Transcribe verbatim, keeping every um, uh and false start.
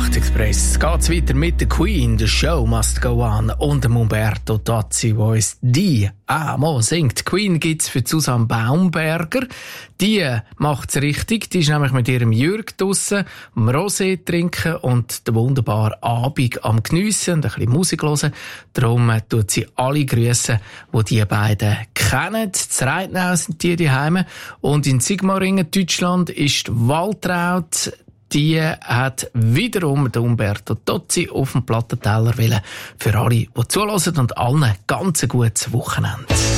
Nachtexpress geht's weiter mit der Queen, The Show Must Go On und dem Umberto Tozzi, der uns die Amo singt. Queen gibt's für Susanne Baumberger. Die macht's richtig. Die ist nämlich mit ihrem Jürg draussen am Rosé trinken und den wunderbaren Abend am Geniessen und ein bisschen Musik hören. Darum tut sie alle grüssen, die die beiden kennen. Z Reitnau sind die daheim. Und in Sigmaringen, Deutschland, ist Waltraud. Die hat wiederum den Umberto Tozzi auf dem Plattenteller wollen. Für alle, die zulassen und allen ganz ein gutes Wochenende.